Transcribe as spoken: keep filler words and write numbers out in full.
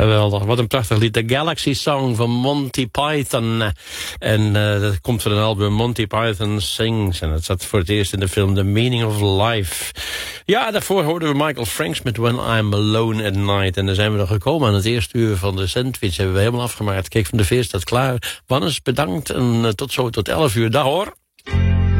Geweldig, wat een prachtig lied. De Galaxy Song van Monty Python. En uh, dat komt van een album Monty Python Sings. En dat zat voor het eerst in de film The Meaning of Life. Ja, daarvoor hoorden we Michael Franks met When I'm Alone at Night. En dan zijn we nog gekomen aan het eerste uur van de Sandwich. Hebben we helemaal afgemaakt. Kijk van de Veer staat klaar. Wannes, bedankt en uh, tot zo tot elf uur. Dag hoor.